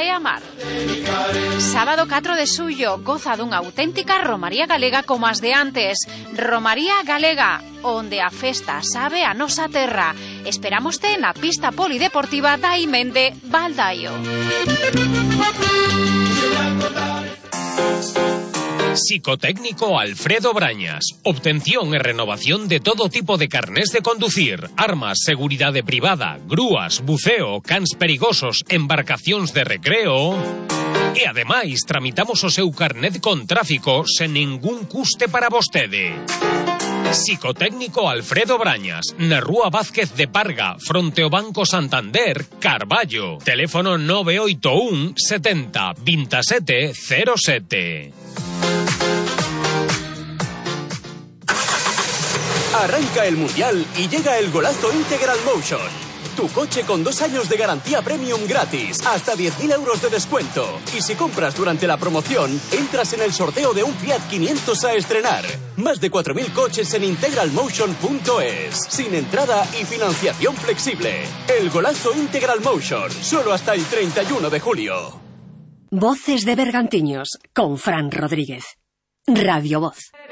e amar. Sábado 4 de xullo, goza dunha auténtica romaría galega como as de antes. Romaría Galega, onde a festa sabe a nosa terra. Esperámoste na pista polideportiva da Imende Baldaio. Psicotécnico Alfredo Brañas. Obtención e renovación de todo tipo de carnés de conducir, armas, seguridade privada, grúas, buceo, cans perigosos, embarcacións de recreo. E ademais, tramitamos o seu carnet con tráfico sen ningún custe para vostede. Psicotécnico Alfredo Brañas, na Rúa Vázquez de Parga, fronte ao Banco Santander, Carballo. Teléfono 981 70 27 07. Arranca el Mundial y llega el Golazo Integral Motion. Tu coche con 2 años de garantía premium gratis, hasta 10.000 euros de descuento. Y si compras durante la promoción, entras en el sorteo de un Fiat 500 a estrenar. Más de 4.000 coches en integralmotion.es. Sin entrada y financiación flexible. El Golazo Integral Motion, solo hasta el 31 de julio. Voces de Bergantiños, con Fran Rodríguez. Radio Voz.